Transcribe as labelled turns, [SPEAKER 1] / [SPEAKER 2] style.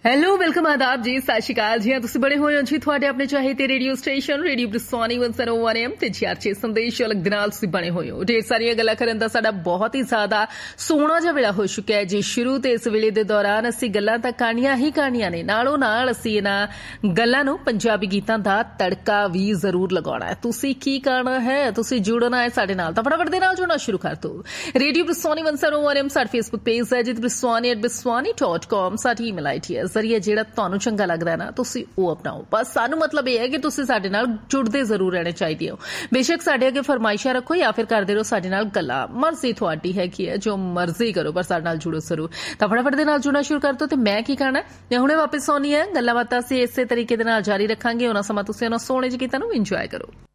[SPEAKER 1] hello welcome ਆਦਾਬ ਜੀ ਸਤਿ ਸ਼੍ਰੀ ਅਕਾਲ ਜੀ ਤੁਸੀਂ ਬੜੇ ਹੋਏ ਹੋ ਜੀ ਤੁਹਾਡੇ ਆਪਣੇ ਚਾਹੇ ਤੇ ਰੇਡੀਓ ਸਟੇਸ਼ਨ ਰੇਡੀਓ ਬ੍ਰਿਸਵਾਨੀ 101 AM ਤੇ ਚਰਚੇ ਸੰਦੇਸ਼ ਅਲੱਗ ਦੇ ਨਾਲ ਤੁਸੀਂ ਬਣੇ ਹੋਏ ਹੋ ਢੇਰ ਸਾਰੀਆਂ ਗੱਲਾਂ ਕਰਨ ਦਾ ਸਾਡਾ ਬਹੁਤ ਹੀ ਜ਼ਿਆਦਾ ਸੋਹਣਾ ਜਿਹਾ ਵੇਲਾ ਹੋ ਚੁੱਕਿਆ ਹੈ ਜੀ ਸ਼ੁਰੂ ਤੇ ਇਸ ਵੇਲੇ ਦੇ ਦੌਰਾਨ ਅਸੀਂ ਗੱਲਾਂ ਤਾਂ ਕਹਾਣੀਆਂ ਹੀ ਕਹਾਣੀਆਂ ਨੇ ਨਾਲੋਂ ਨਾਲ ਅਸੀਂ ਇਹਨਾਂ ਗੱਲਾਂ ਨੂੰ ਪੰਜਾਬੀ ਗੀਤਾਂ ਦਾ ਤੜਕਾ ਵੀ ਜ਼ਰੂਰ ਲਗਾਉਣਾ ਹੈ ਤੁਸੀਂ ਕੀ ਕਰਨਾ ਹੈ ਤੁਸੀਂ ਜੁੜਨਾ ਹੈ ਸਾਡੇ ਨਾਲ ਤਾਂ ਫਟਾਫਟ ਦੇ ਨਾਲ ਜੁੜਨਾ ਸ਼ੁਰੂ ਕਰ ਦਿਓ ਰੇਡੀਓ ਬ੍ਰਿਸਵਾਨੀ 101 AM ਸਾਡਾ ਫੇਸਬੁੱਕ ਪੇਜ ਹੈ ਜਿਤ briswani@briswani.com ਸਾਡੀ ਈਮੇਲ ਆਈਡੀ ਹੈ ਜ਼ਰੀਏ ਜਿਹੜਾ ਤੁਹਾਨੂੰ ਚੰਗਾ ਲੱਗਦਾ ਨਾ ਤੁਸੀਂ ਉਹ ਅਪਣਾਓ ਬਸ ਸਾਨੂੰ ਮਤਲਬ ਇਹ ਹੈ ਕਿ ਤੁਸੀਂ ਸਾਡੇ ਨਾਲ ਜੁੜਦੇ ਜ਼ਰੂਰ ਰਹਿਣੇ ਚਾਹੀਦੇ ਹੋ ਬੇਸ਼ੱਕ ਸਾਡੇ ਅੱਗੇ ਫਰਮਾਇਸ਼ਾਂ ਰੱਖੋ ਜਾਂ ਫਿਰ ਕਰਦੇ ਰਹੋ ਸਾਡੇ ਨਾਲ ਗੱਲਾਂ ਮਰਜ਼ੀ ਤੁਹਾਡੀ ਹੈਗੀ ਹੈ ਜੋ ਮਰਜ਼ੀ ਕਰੋ ਪਰ ਸਾਡੇ ਨਾਲ ਜੁੜੋ ਜ਼ਰੂਰ ਤਾਂ ਫਟਾਫਟ ਦੇ ਨਾਲ ਜੁੜਨਾ ਸ਼ੁਰੂ ਕਰ ਦਿਓ ਤੇ ਮੈਂ ਕੀ ਕਰਨਾ ਮੈਂ ਹੁਣੇ ਵਾਪਸ ਆਉਣੀ ਹੈ ਗੱਲਾਂ ਬਾਤਾਂ ਅਸੀਂ ਇਸੇ ਤਰੀਕੇ ਦੇ ਨਾਲ ਜਾਰੀ ਰੱਖਾਂਗੇ ਉਹਨਾਂ ਸਮਾਂ ਤੁਸੀਂ ਉਹਨਾਂ ਸੋਹਣੇ ਜਿਹੇ ਗੀਤਾਂ ਨੂੰ ਇੰਜੋਏ ਕਰੋ